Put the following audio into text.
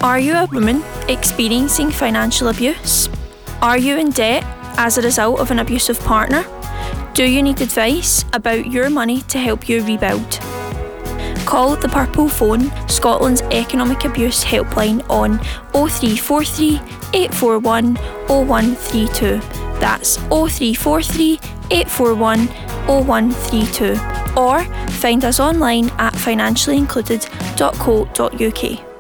Are you a woman experiencing financial abuse? Are you in debt as a result of an abusive partner? Do you need advice about your money to help you rebuild? Call the Purple Phone, Scotland's economic abuse helpline on 0343 841 0132. That's 0343 841 0132. Or find us online at financiallyincluded.co.uk.